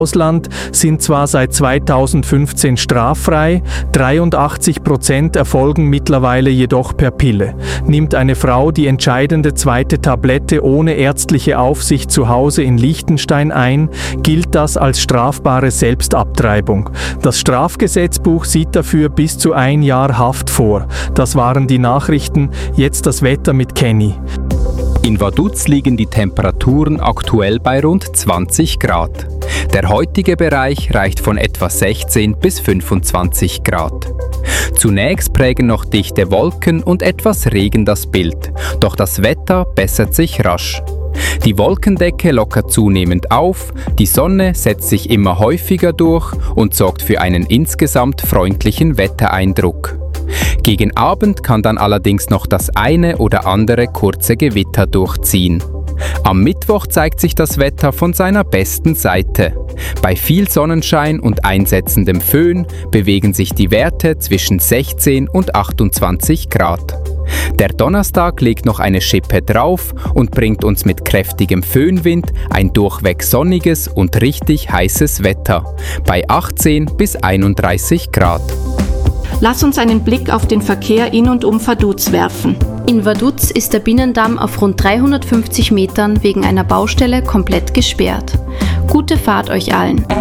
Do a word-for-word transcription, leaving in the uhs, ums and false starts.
Ausland sind zwar seit zweitausendfünfzehn straffrei, dreiundachtzig Prozent erfolgen mittlerweile jedoch per Pille. Nimmt eine Frau die entscheidende zweite Tablette ohne ärztliche Aufsicht zu Hause in Liechtenstein ein, gilt das als strafbare Selbstabtreibung. Das Strafgesetzbuch sieht dafür bis zu ein Jahr Haft vor. Das waren die Nachrichten, jetzt das Wetter mit Kenny. In Vaduz liegen die Temperaturen aktuell bei rund zwanzig Grad. Der heutige Bereich reicht von etwa sechzehn bis fünfundzwanzig Grad. Zunächst prägen noch dichte Wolken und etwas Regen das Bild, doch das Wetter bessert sich rasch. Die Wolkendecke lockert zunehmend auf, die Sonne setzt sich immer häufiger durch und sorgt für einen insgesamt freundlichen Wettereindruck. Gegen Abend kann dann allerdings noch das eine oder andere kurze Gewitter durchziehen. Am Mittwoch zeigt sich das Wetter von seiner besten Seite. Bei viel Sonnenschein und einsetzendem Föhn bewegen sich die Werte zwischen sechzehn und achtundzwanzig Grad. Der Donnerstag legt noch eine Schippe drauf und bringt uns mit kräftigem Föhnwind ein durchweg sonniges und richtig heißes Wetter bei achtzehn bis einunddreißig Grad. Lass uns einen Blick auf den Verkehr in und um Vaduz werfen. In Vaduz ist der Binnendamm auf rund dreihundertfünfzig Metern wegen einer Baustelle komplett gesperrt. Gute Fahrt euch allen!